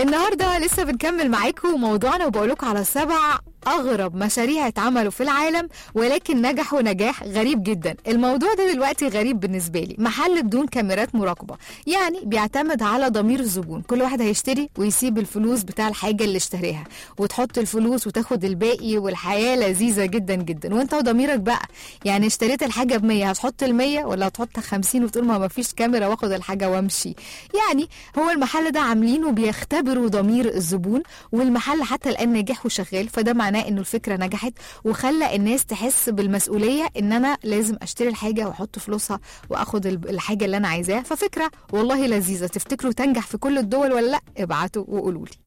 النهارده لسه بنكمل معاكم موضوعنا وبقولكم على 7 أغرب مشاريع اتعملوا في العالم ولكن نجحوا نجاح غريب جدا. الموضوع ده دلوقتي غريب بالنسبة لي. محل بدون كاميرات مراقبة، يعني بيعتمد على ضمير الزبون. كل واحد هيشتري ويسيب الفلوس بتاع الحاجة اللي اشتريها وتحط الفلوس وتاخد الباقي، والحياة لذيذة جدا جدا. وانت وضميرك بقى، يعني اشتريت الحاجة ب100 هتحط ال100 ولا هتحط 50 وتقول ما فيش كاميرا واخد الحاجة وامشي؟ يعني هو المحل ده عاملينه بيختبروا ضمير الزبون، والمحل حتى الآن ناجح وشغال. فده معناه انه الفكرة نجحت وخلى الناس تحس بالمسؤولية ان انا لازم اشتري الحاجة واحط فلوسها واخد الحاجة اللي انا عايزاها. ففكرة والله لذيذة. تفتكروا تنجح في كل الدول ولا لا؟ ابعتوا وقولوا لي.